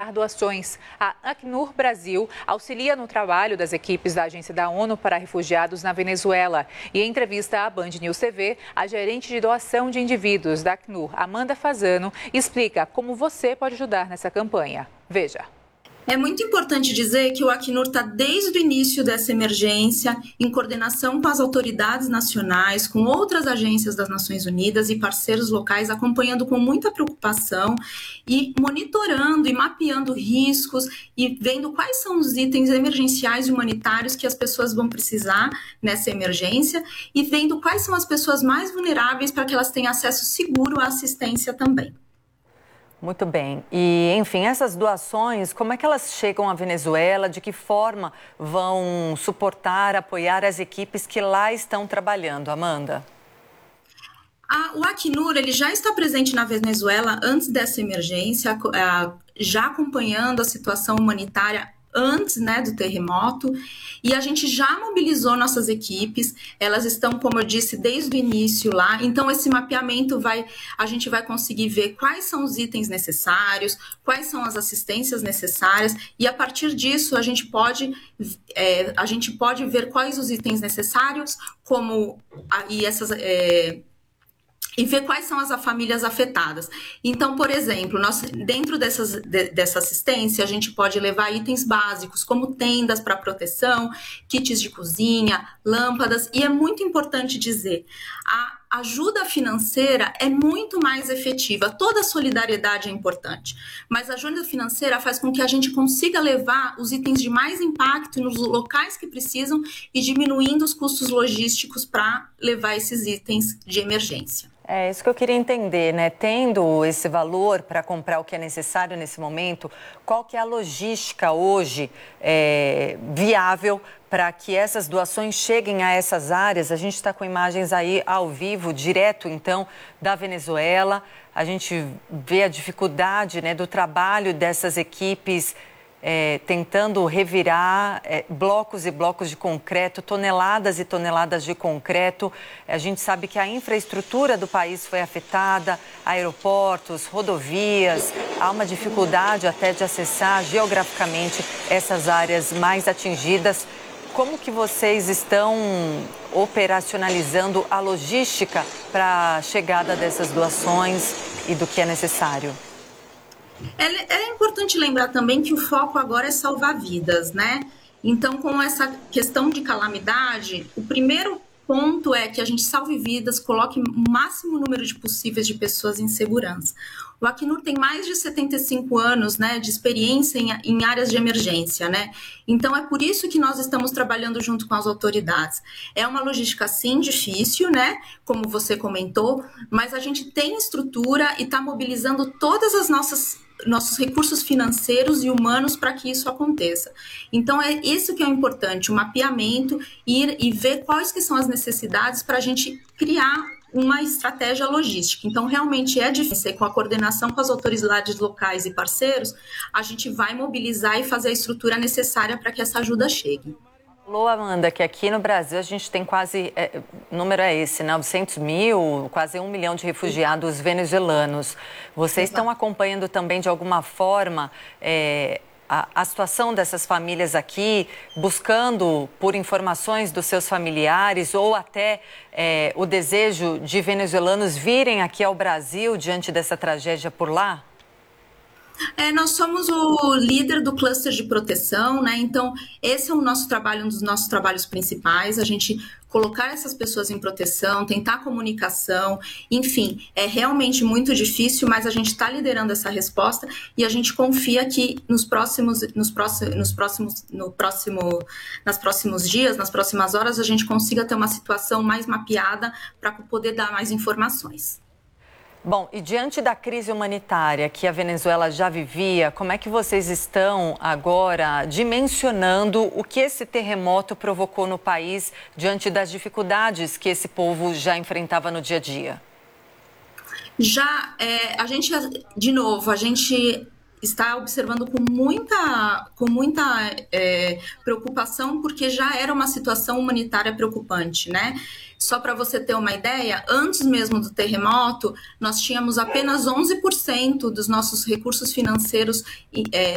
arrecadar doações. A Acnur Brasil auxilia no trabalho das equipes da Agência da ONU para Refugiados na Venezuela. E em entrevista à Band News TV, a gerente de doação de indivíduos da Acnur, Amanda Fazano, explica como você pode ajudar nessa campanha. Veja. É muito importante dizer que o Acnur está desde o início dessa emergência, em coordenação com as autoridades nacionais, com outras agências das Nações Unidas e parceiros locais, acompanhando com muita preocupação e monitorando e mapeando riscos e vendo quais são os itens emergenciais e humanitários que as pessoas vão precisar nessa emergência e vendo quais são as pessoas mais vulneráveis para que elas tenham acesso seguro à assistência também. Muito bem. E, enfim, essas doações, como é que elas chegam à Venezuela? De que forma vão suportar, apoiar as equipes que lá estão trabalhando, Amanda? O Acnur ele já está presente na Venezuela antes dessa emergência, já acompanhando a situação humanitária antes, do terremoto, e a gente já mobilizou nossas equipes, elas estão, como eu disse, desde o início lá, então esse mapeamento a gente vai conseguir ver quais são os itens necessários, quais são as assistências necessárias, e a partir disso a gente pode ver quais os itens necessários, e ver quais são as famílias afetadas. Então, por exemplo, dentro dessa assistência, a gente pode levar itens básicos, como tendas para proteção, kits de cozinha, lâmpadas, e é muito importante dizer, a ajuda financeira é muito mais efetiva, toda a solidariedade é importante, mas a ajuda financeira faz com que a gente consiga levar os itens de mais impacto nos locais que precisam e diminuindo os custos logísticos para levar esses itens de emergência. É isso que eu queria entender, né? Tendo esse valor para comprar o que é necessário nesse momento, qual que é a logística hoje viável para que essas doações cheguem a essas áreas? A gente está com imagens aí ao vivo, direto então da Venezuela. A gente vê a dificuldade, do trabalho dessas equipes tentando revirar blocos e blocos de concreto, toneladas e toneladas de concreto. A gente sabe que a infraestrutura do país foi afetada, aeroportos, rodovias. Há uma dificuldade até de acessar geograficamente essas áreas mais atingidas. Como que vocês estão operacionalizando a logística para a chegada dessas doações e do que é necessário? É importante lembrar também que o foco agora é salvar vidas, Então, com essa questão de calamidade, o primeiro ponto é que a gente salve vidas, coloque o máximo número possíveis de pessoas em segurança. O Acnur tem mais de 75 anos, de experiência em áreas de emergência, Então, é por isso que nós estamos trabalhando junto com as autoridades. É uma logística, sim, difícil, Como você comentou, mas a gente tem estrutura e está mobilizando todas as nossos recursos financeiros e humanos para que isso aconteça. Então, é isso que é importante, o mapeamento, ir e ver quais que são as necessidades para a gente criar uma estratégia logística. Então, realmente é difícil, com a coordenação com as autoridades locais e parceiros, a gente vai mobilizar e fazer a estrutura necessária para que essa ajuda chegue. Falou, Amanda, que aqui no Brasil a gente tem quase, o número é esse, 900 mil, quase 1 milhão de refugiados venezuelanos. Vocês estão acompanhando também, de alguma forma, a situação dessas famílias aqui, buscando por informações dos seus familiares ou até o desejo de venezuelanos virem aqui ao Brasil diante dessa tragédia por lá? Nós somos o líder do cluster de proteção, Então, esse é o nosso trabalho, um dos nossos trabalhos principais, a gente colocar essas pessoas em proteção, tentar comunicação, enfim, é realmente muito difícil, mas a gente está liderando essa resposta e a gente confia que nos próximos dias, nas próximas horas, a gente consiga ter uma situação mais mapeada para poder dar mais informações. Bom, e diante da crise humanitária que a Venezuela já vivia, como é que vocês estão agora dimensionando o que esse terremoto provocou no país diante das dificuldades que esse povo já enfrentava no dia a dia? A gente está observando com muita preocupação, porque já era uma situação humanitária preocupante, Só para você ter uma ideia, antes mesmo do terremoto, nós tínhamos apenas 11% dos nossos recursos financeiros